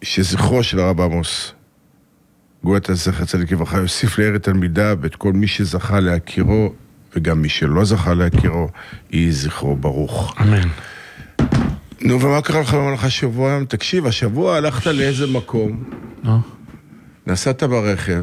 שזכרו של הרב עמוס, גואטה זכר צדיק לברכה, יוסיף לעיר תלמידיו ואת כל מי שזכה להכירו, וגם מי שלא זכה להכירו, יהי זכרו ברוך. אמן. נו, ומה קרה לך במהלך השבוע? תקשיב, השבוע הלכת לאיזה מקום, נסעת ברכב,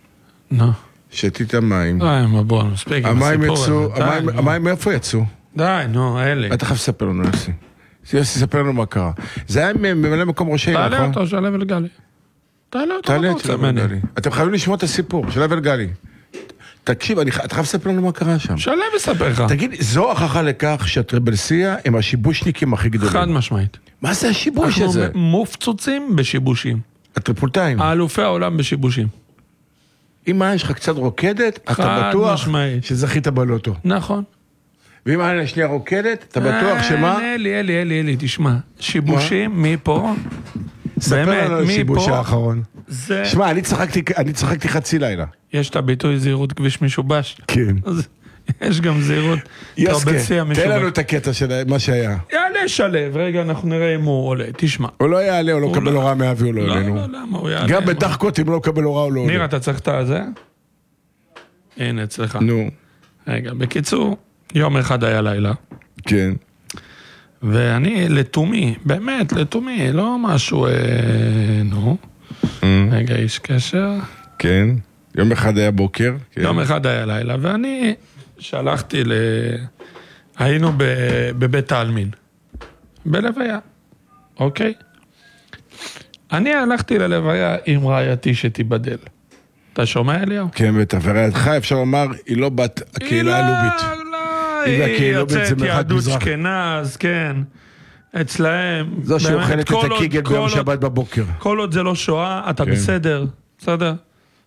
שתית מים. די, מבוא, מספיק. המים יצאו, המים מאיפה יצאו? די, נו, אלה. אתה חייב לספר לנו, יוסי. יוסי, ספר לנו מה קרה. זה היה ממלא מקום ראשי, נכון? תעלה אותו, שלב ולגלי. תעלה אותו, מה אתה רוצה ממני? אתם חייבים לשמוע את הסיפור, שלב ולגלי. תקשיב, אתה חייב לספר לנו מה קרה שם. שלב וספר לך. תגיד, זו הוכחה לכך שהטרבלסיה הם השיבושניקים הכי גדולים. חד משמעית. מה זה השיבוש הזה? אנחנו מופצוצים בשיבושים. הטריפולטאים. האלופי העולם בשיבושים. אם יש לך קצת רוקדת, אתה בטוח שזכית בלוטו. נכון. ואם היה שנייה רוקדת, אתה בטוח שמה? אלי, תשמע. שיבושים מפה. ספר לנו על השיבוש האחרון. שמע, אני צחקתי חצי לילה. יש את הביטוי זהירות כביש משובש. כן. יש גם זהירות טרבלסיה משובש. תן לנו את הקטע של מה שהיה. יעלה שלב, רגע אנחנו נראה אם הוא עולה, תשמע. הוא לא יעלה, הוא לא קבל הוראה מהביא, הוא לא יעלה. לא, למה הוא יעלה? גם בדחקות אם לא קבל הוראה הוא לא עולה. ניר, אתה צריך את הזה? הנה, אצלך. נו. רגע, בקיצור, יום אחד היה לילה. כן. ואני לתומי, באמת לתומי, לא משהו, נו. רגע, איש קשר. כן. יום אחד היה בוקר. יום אחד היה לילה, ואני שלחתי היינו בבית העלמין. בלוויה. אוקיי? אני הלכתי ללוויה עם רעייתי שתיבדל. אתה שומע אליהו? כן, בטח. ורעייתך אפשר לומר, היא לא בת הקהילה הלובית. היא יוצאת יהדות שכנה, אז כן. אצלהם. זו שאוכלת את הקיגל ביום שבת בבוקר. כל עוד זה לא שואה, אתה בסדר. בסדר?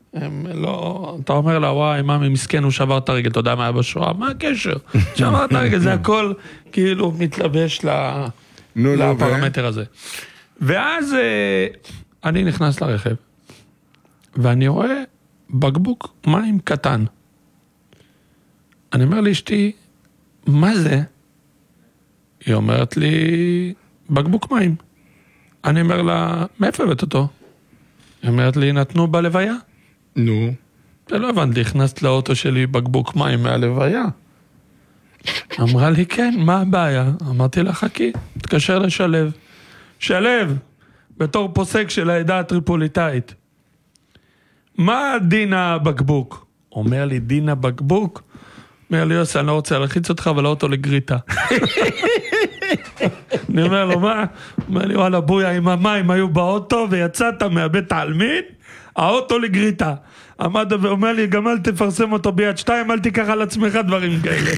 לא, אתה אומר לה, וואי, מאמי מסכן, הוא שבר את הרגל, אתה יודע מה היה בשואה? מה הקשר? שבר את הרגל, זה הכל כאילו מתלבש לפרמטר הזה. ואז אני נכנס לרכב, ואני רואה בקבוק מים קטן. אני אומר לאשתי, מה זה? היא אומרת לי, בקבוק מים. אני אומר לה, מאיפה הבאת אותו? היא אומרת לי, נתנו בלוויה. נו. אתה לא הבנתי, הכנסת לאוטו שלי בקבוק מים מהלוויה. אמרה לי, כן, מה הבעיה? אמרתי לה, חכי, תקשר לשלב. שלב, בתור פוסק של העדה הטריפוליטאית. מה דין הבקבוק? אומר לי, דין הבקבוק? אומר לי, יוסי, אני לא רוצה להלחיץ אותך, אבל האוטו לגריטה. אני אומר לו, מה? אומר לי, וואלה, בויה, אם המים היו באוטו ויצאת מהבית העלמין, האוטו לגריטה. עמד ואומר לי, גם אל תפרסם אותו ביד 2, אל תיקח על עצמך דברים כאלה.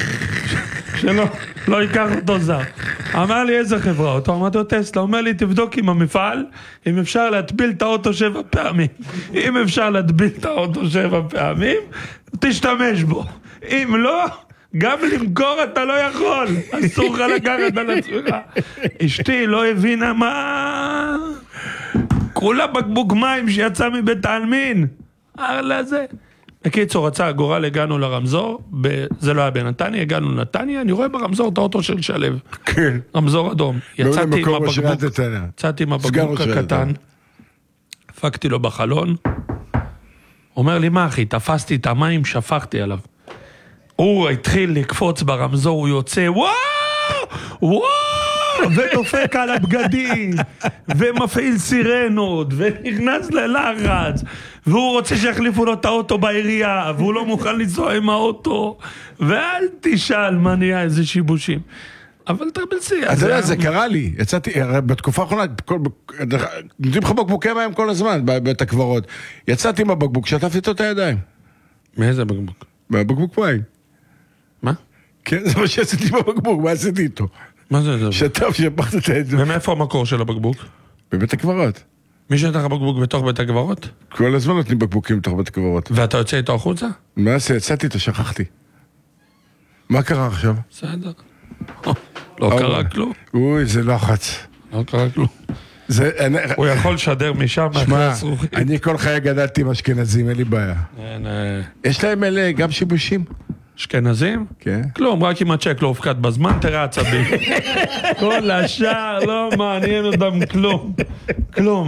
שלא ייקח אותו זר. אמר לי, איזה חברה אותו? אמרתי לו, טסלה. אומר לי, תבדוק עם המפעל, אם אפשר להטביל את האוטו 7 פעמים. אם אפשר להטביל את האוטו 7 פעמים, תשתמש בו. אם לא, גם למכור אתה לא יכול. אסור לך לקחת על עצמך. אשתי לא הבינה מה... כולה בקבוק מים שיצא מבית העלמין. לזה. בקיצור, רצה הגורל, הגענו לרמזור, זה לא היה בנתניה, הגענו לנתניה, אני רואה ברמזור את האוטו של שלב. כן. רמזור אדום. יצאתי עם הבקבוק הקטן, הפקתי לו בחלון, אומר לי, מה אחי, תפסתי את המים, שפכתי עליו. הוא התחיל לקפוץ ברמזור, הוא יוצא, וואו! ודופק על הבגדים, ומפעיל סירנות, ונכנס ללחץ, והוא רוצה שיחליפו לו את האוטו בעירייה, והוא לא מוכן לנסוע עם האוטו, ואל תשאל מה נהיה איזה שיבושים. אבל טרבלסיה. אתה יודע, זה קרה לי, יצאתי, בתקופה האחרונה, נותנים לך בקבוקי מים כל הזמן, בית הקברות. יצאתי עם הבקבוק, שטפתי איתו את הידיים. מאיזה בקבוק? בקבוק מים. מה? כן, זה מה שעשיתי בבקבוק, מה עשיתי איתו? מה זה? שטף, שפחת את הידיים. ומאיפה המקור של הבקבוק? בבית הקברות. מי שטח הבקבוק בתוך בית הקברות? כל הזמן נותנים בקבוקים בתוך בית הקברות. ואתה יוצא איתו החוצה? מה עשיתי? יצאתי איתו, שכחתי. מה קרה עכשיו? בסדר. לא קרה כלום. אוי, זה לחץ. לא קרה כלום. הוא יכול לשדר משם. שמע, אני כל חיי גדלתי עם אשכנזים, אין לי בעיה. יש להם אלה גם שיבושים? אשכנזים? כן. כלום, רק אם הצ'ק לא הופקד בזמן, תראה עצבים. כל השאר לא מעניין אותם כלום. כלום.